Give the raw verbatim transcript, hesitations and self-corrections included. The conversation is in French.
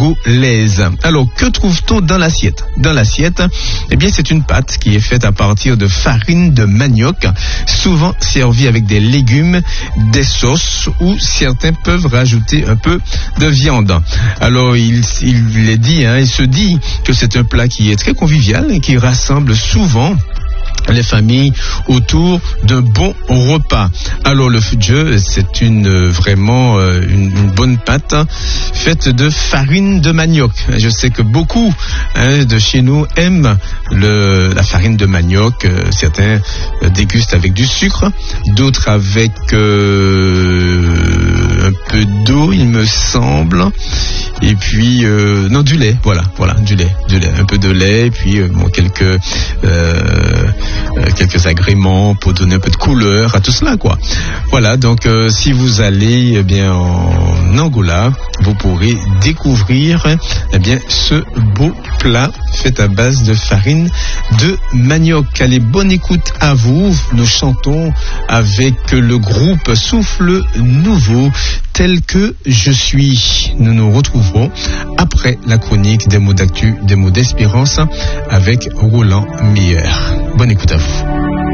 angolaise. Alors, que trouve-t-on dans l'assiette? Dans l'assiette, eh bien, c'est une pâte qui est faite à partir de farine de manioc, souvent servie avec des légumes, des sauces, ou certains peuvent rajouter un peu de viande. Alors, il, il est dit, hein, il se dit que c'est un plat qui est très convivial et qui rassemble souvent les familles autour d'un bon repas. Alors le fudge, c'est une vraiment euh, une, une bonne pâte faite de farine de manioc. Je sais que beaucoup hein, de chez nous aiment le, la farine de manioc. Euh, certains euh, dégustent avec du sucre, d'autres avec euh, un peu d'eau, il me semble. Et puis euh, non du lait, voilà, voilà du lait, du lait, un peu de lait, et puis euh, bon quelques euh, Euh, quelques agréments pour donner un peu de couleur à tout cela, quoi. Voilà, donc euh, si vous allez eh bien en Angola, vous pourrez découvrir eh bien ce beau plat fait à base de farine de manioc. Allez, bonne écoute à vous. Nous chantons avec le groupe Souffle Nouveau, tel que je suis. Nous nous retrouverons après la chronique des mots d'actu, des mots d'espérance avec Roland Meyer. Bonne écoute à vous.